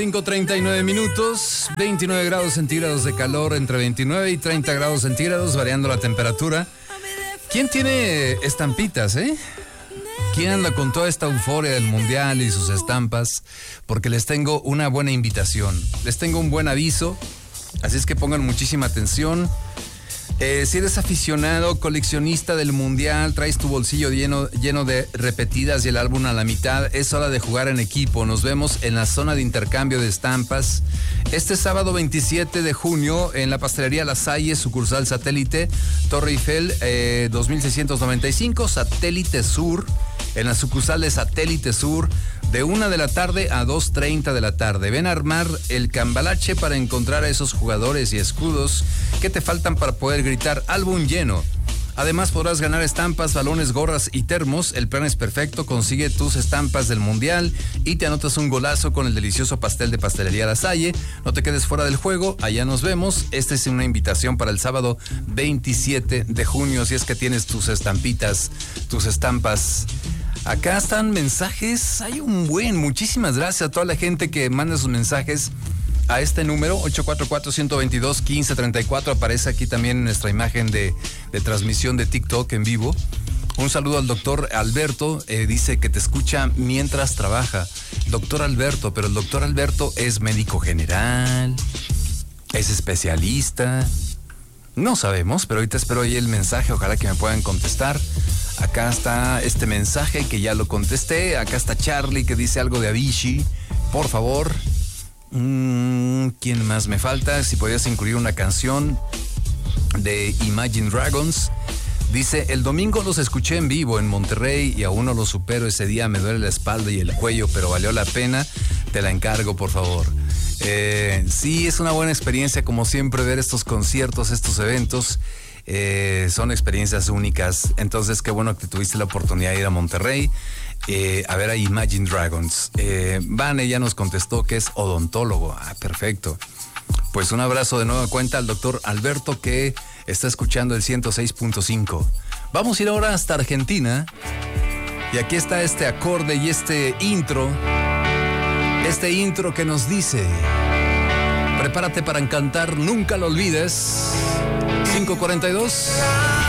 5:39 minutos, 29 grados centígrados de calor, entre 29 y 30 grados centígrados, variando la temperatura. ¿Quién tiene estampitas, ¿Quién anda con toda esta euforia del mundial y sus estampas? Porque les tengo una buena invitación, les tengo un buen aviso, así es que pongan muchísima atención. Si eres aficionado, coleccionista del mundial, traes tu bolsillo lleno de repetidas y el álbum a la mitad, es hora de jugar en equipo. Nos vemos en la zona de intercambio de estampas este sábado 27 de junio en la pastelería La Salle, sucursal Satélite, Torre Eiffel 2695, Satélite Sur, en la sucursal de Satélite Sur, de 1 de la tarde a 2:30 de la tarde. Ven a armar el cambalache para encontrar a esos jugadores y escudos que te faltan para poder gritar álbum lleno. Además podrás ganar estampas, balones, gorras y termos. El plan es perfecto, consigue tus estampas del mundial y te anotas un golazo con el delicioso pastel de Pastelería La Salle. No te quedes fuera del juego, allá nos vemos. Esta es una invitación para el sábado 27 de junio, si es que tienes tus estampitas, tus estampas. Acá están mensajes, hay muchísimas gracias a toda la gente que manda sus mensajes a este número, 844-122-1534, aparece aquí también en nuestra imagen de transmisión de TikTok en vivo. Un saludo al doctor Alberto, dice que te escucha mientras trabaja. Doctor Alberto, pero el doctor Alberto es médico general, es especialista, no sabemos, pero ahorita espero ahí el mensaje, ojalá que me puedan contestar. Acá está este mensaje que ya lo contesté. Acá está Charlie que dice algo de Avicii. Por favor. ¿Quién más me falta? Si podías incluir una canción de Imagine Dragons. Dice, el domingo los escuché en vivo en Monterrey y aún no lo supero. Ese día me duele la espalda y el cuello, pero valió la pena. Te la encargo, por favor. Sí, es una buena experiencia, como siempre, ver estos conciertos, estos eventos. Son experiencias únicas. Entonces, qué bueno que tuviste la oportunidad de ir a Monterrey a ver a Imagine Dragons. Vane ya nos contestó que es odontólogo. Perfecto. Pues un abrazo de nueva cuenta al doctor Alberto, que está escuchando el 106.5. Vamos a ir ahora hasta Argentina. Y aquí está este acorde y este intro. Este intro que nos dice: prepárate para cantar, nunca lo olvides. 5:42.